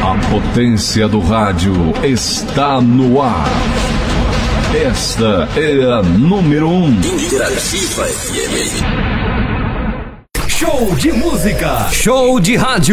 A potência do rádio está no ar. Esta é a número 1. Interativa FM. Show de música, show de rádio.